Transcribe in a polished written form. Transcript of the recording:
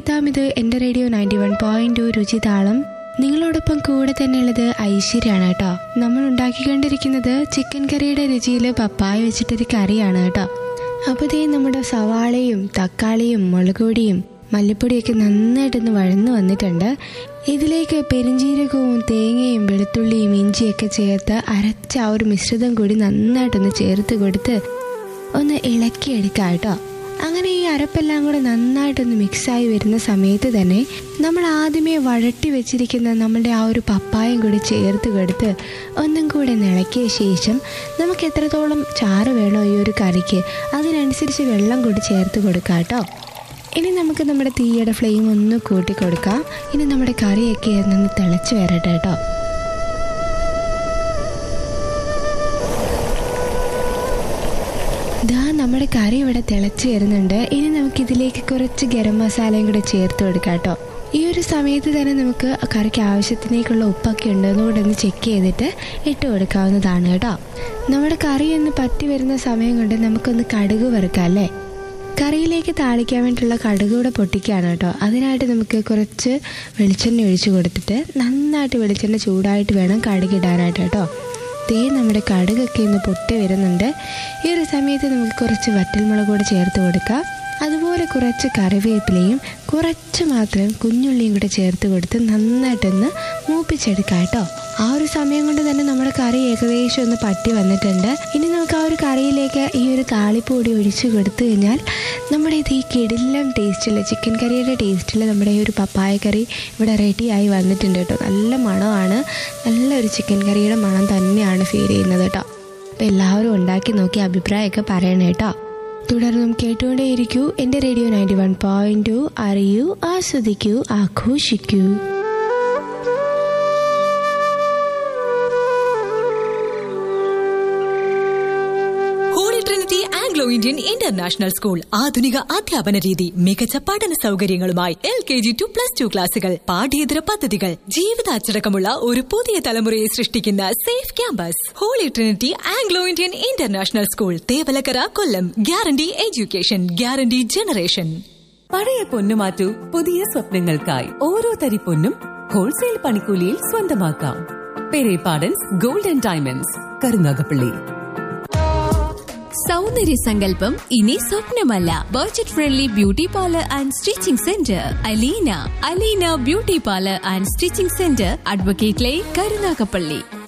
ഇത് എൻ്റെ റേഡിയോ 91.2 രുചിതാളം. നിങ്ങളോടൊപ്പം കൂടെ തന്നെയുള്ളത് ഐശ്വര്യാണ് കേട്ടോ. നമ്മൾ ഉണ്ടാക്കിക്കൊണ്ടിരിക്കുന്നത് ചിക്കൻ കറിയുടെ രുചിയിൽ പപ്പായ വെച്ചിട്ടൊരു കറിയാണ് കേട്ടോ. അപ്പോൾ ഇതേ നമ്മുടെ സവാളയും തക്കാളിയും മുളകുപൊടിയും മല്ലിപ്പൊടിയൊക്കെ നന്നായിട്ടൊന്ന് വഴന്നു വന്നിട്ടുണ്ട്. ഇതിലേക്ക് പെരിഞ്ചീരകവും തേങ്ങയും വെളുത്തുള്ളിയും ഇഞ്ചിയൊക്കെ ചേർത്ത് അരച്ച ആ ഒരു മിശ്രിതം കൂടി നന്നായിട്ടൊന്ന് ചേർത്ത് കൊടുത്ത് ഒന്ന് ഇളക്കിയെടുക്കാം കേട്ടോ. അങ്ങനെ ഈ അരപ്പെല്ലാം കൂടെ നന്നായിട്ടൊന്ന് മിക്സായി വരുന്ന സമയത്ത് തന്നെ നമ്മൾ ആദ്യമേ വഴട്ടി വെച്ചിരിക്കുന്ന നമ്മളുടെ ആ ഒരു പപ്പായം കൂടി ചേർത്ത് കൊടുത്ത് ഒന്നും കൂടെ ഇളക്കിയ ശേഷം നമുക്ക് എത്രത്തോളം ചാറ് വേണോ ഈ ഒരു കറിക്ക് അതിനനുസരിച്ച് വെള്ളം കൂടി ചേർത്ത് കൊടുക്കാം കേട്ടോ. ഇനി നമുക്ക് നമ്മുടെ തീയുടെ ഫ്ലെയിം ഒന്ന് കൂട്ടി കൊടുക്കാം. ഇനി നമ്മുടെ കറിയൊക്കെ ഒന്ന് തിളച്ച് വരട്ടെ കേട്ടോ. നമ്മുടെ കറി ഇവിടെ തിളച്ച് വരുന്നുണ്ട്. ഇനി നമുക്കിതിലേക്ക് കുറച്ച് ഗരം മസാലയും കൂടെ ചേർത്ത് കൊടുക്കാം കേട്ടോ. ഈ ഒരു സമയത്ത് തന്നെ നമുക്ക് കറിക്ക് ആവശ്യത്തിനേക്കുള്ള ഉപ്പൊക്കെ ഉണ്ടോയെന്ന് കൂടെ ഒന്ന് ചെക്ക് ചെയ്തിട്ട് ഇട്ട് കൊടുക്കാവുന്നതാണ് കേട്ടോ. നമ്മുടെ കറി ഒന്ന് പറ്റി വരുന്ന സമയം കൊണ്ട് നമുക്കൊന്ന് കടുക് വറുക്കാം അല്ലേ. കറിയിലേക്ക് താളിക്കാൻ വേണ്ടിയിട്ടുള്ള കടുക് കൂടെ പൊട്ടിക്കുകയാണ് കേട്ടോ. അതിനായിട്ട് നമുക്ക് കുറച്ച് വെളിച്ചെണ്ണ ഒഴിച്ച് കൊടുത്തിട്ട് നന്നായിട്ട് വെളിച്ചെണ്ണ ചൂടായിട്ട് വേണം കടുകിടാനായിട്ട് കേട്ടോ. നമ്മുടെ കടുകൊക്കെ ഇന്ന് പൊട്ടി വരുന്നുണ്ട്. ഈ ഒരു സമയത്ത് നമുക്ക് കുറച്ച് വറ്റൽമുളക് കൂടെ ചേർത്ത് കൊടുക്കാം. അതുപോലെ കുറച്ച് കറിവേപ്പിലയും കുറച്ച് മാത്രം കുഞ്ഞുള്ളിയും കൂടെ ചേർത്ത് കൊടുത്ത് നന്നായിട്ടൊന്ന് മൂപ്പിച്ചെടുക്കാം കേട്ടോ. ആ ഒരു സമയം കൊണ്ട് തന്നെ നമ്മുടെ കറി ഏകദേശം ഒന്ന് പറ്റി വന്നിട്ടുണ്ട്. ഇനി നമുക്ക് ആ ഒരു കറിയിലേക്ക് ഈ ഒരു താളിപ്പ് കൂടി ഒഴിച്ച് കൊടുത്തു കഴിഞ്ഞാൽ നമ്മുടെ ഇത് ഈ കിടിലം ടേസ്റ്റിൽ ചിക്കൻ കറിയുടെ ടേസ്റ്റിൽ നമ്മുടെ ഈ ഒരു പപ്പായ കറി ഇവിടെ റെഡിയായി വന്നിട്ടുണ്ട് കേട്ടോ. നല്ല മണമാണ്, നല്ലൊരു ചിക്കൻ കറിയുടെ മണം തന്നെയാണ് ഫീൽ ചെയ്യുന്നത് കേട്ടോ. അപ്പോൾ എല്ലാവരും ഉണ്ടാക്കി നോക്കി അഭിപ്രായമൊക്കെ പറയണേ കേട്ടോ. തുടർന്നും കേട്ടുകൊണ്ടേയിരിക്കൂ എൻ്റെ റേഡിയോ 91.2. അറിയൂ, ആസ്വദിക്കൂ, ആഘോഷിക്കൂ. ഇന്ത്യൻ ഇന്റർനാഷണൽ സ്കൂൾ ആധുനിക അധ്യാപന രീതി, മികച്ച പഠന സൗകര്യങ്ങളുമായി LKG to +2 ക്ലാസുകൾ, പാഠ്യേതര പദ്ധതികൾ, ജീവിതാച്ചടക്കമുള്ള ഒരു പുതിയ തലമുറയെ സൃഷ്ടിക്കുന്ന safe campus. Holy Trinity Anglo Indian international school, Thevalakkara, കൊല്ലം. Guarantee education, guarantee generation. പഴയ പൊന്നു മാറ്റൂ പുതിയ സ്വപ്നങ്ങൾക്കായി. ഓരോ തരി പൊന്നും ഹോൾസെയിൽ പണിക്കൂലിയിൽ സ്വന്തമാക്കാം. Perepadans gold and diamonds, Karunagappally. സൗന്ദര്യ സങ്കല്പം ഇനി സ്വപ്നമല്ല. Budget friendly beauty parlour and stitching centre Aleena beauty parlour and stitching centre, advocate line, Karunagappally.